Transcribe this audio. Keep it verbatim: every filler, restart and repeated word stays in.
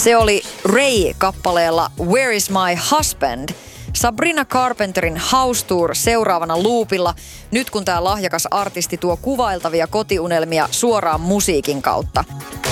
Se oli Ray kappaleella Where is my husband? Sabrina Carpenterin House Tour seuraavana loopilla, nyt kun tää lahjakas artisti tuo kuvailtavia kotiunelmia suoraan musiikin kautta.